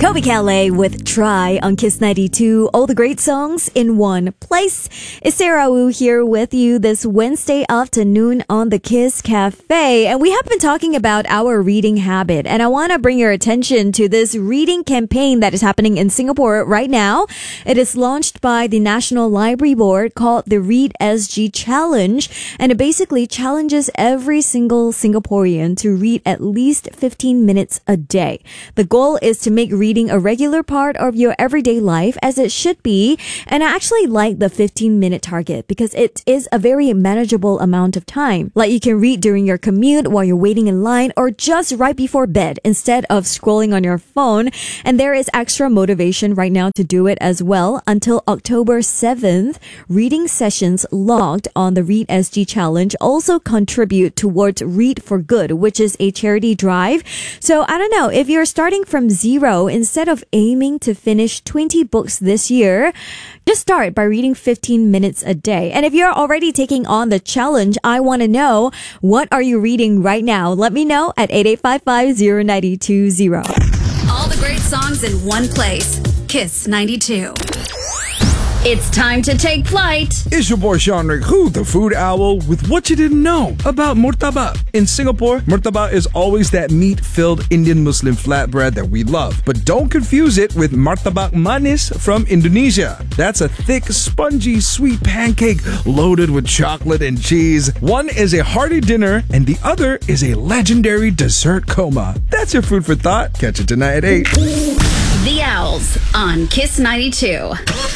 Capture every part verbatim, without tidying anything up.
Kobe Calais with Try on Kiss ninety-two. All the great songs in one place. It's Sarah Wu here with you this Wednesday afternoon on the Kiss Cafe. And we have been talking about our reading habit. And I want to bring your attention to this reading campaign that is happening in Singapore right now. It is launched by the National Library Board called the Read S G Challenge. And it basically challenges every single Singaporean to read at least fifteen minutes a day. The goal is to make reading a regular part of your everyday life as it should be. And I actually like the fifteen minute target because it is a very manageable amount of time. Like you can read during your commute while you're waiting in line or just right before bed instead of scrolling on your phone. And there is extra motivation right now to do it as well. Until October seventh, reading sessions logged on the Read S G Challenge also contribute towards Read for Good, which is a charity drive. So I don't know, if you're starting from zero, instead of aiming to finish twenty books this year, just start by reading fifteen minutes a day. And if you're already taking on the challenge, I want to know, what are you reading right now? Let me know at eight eight five five zero nine two zero. All the great songs in one place. Kiss ninety-two. It's time to take flight. It's your boy Sean Riku, the food owl, with what you didn't know about murtabak. In Singapore, murtabak is always that meat-filled Indian Muslim flatbread that we love. But don't confuse it with martabak manis from Indonesia. That's a thick, spongy, sweet pancake loaded with chocolate and cheese. One is a hearty dinner, and the other is a legendary dessert coma. That's your food for thought. Catch it tonight at eight. The Owls on Kiss ninety-two.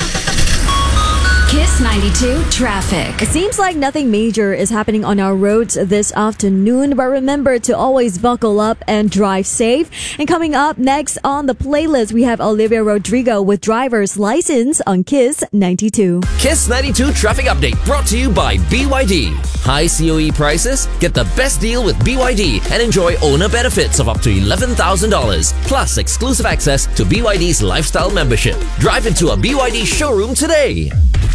Kiss ninety-two traffic. It seems like nothing major is happening on our roads this afternoon, but remember to always buckle up and drive safe. And coming up next on the playlist, we have Olivia Rodrigo with Driver's License on Kiss ninety-two. Kiss ninety-two traffic update brought to you by B Y D. High C O E prices? Get the best deal with B Y D and enjoy owner benefits of up to eleven thousand dollars, plus exclusive access to B Y D's lifestyle membership. Drive into a B Y D showroom today.